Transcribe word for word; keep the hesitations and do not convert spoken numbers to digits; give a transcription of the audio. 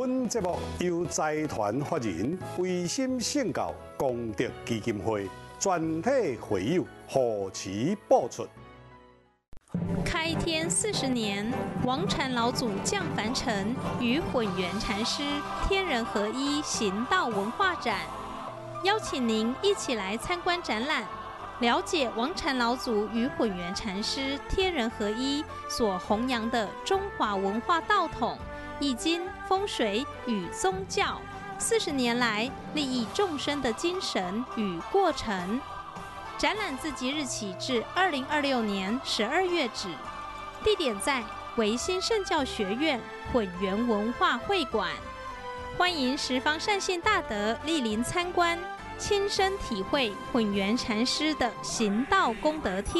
本节目由财团法人维心圣教功德基金会全体会友贺齐播出。 开天四十年，王禅老祖降凡尘，与混元禅师天人合一行道文化展，邀请您一起来参观展览，了解王禅老祖与混元禅师天人合一所弘扬的中华文化道统、易经、风水与宗教四十年来利益众生的精神与过程。展览自即日起至二零二六年十二月止，地点在维新圣教学院混元文化会馆，欢迎十方善信大德莅临参观，亲身体会混元禅师的行道功德天。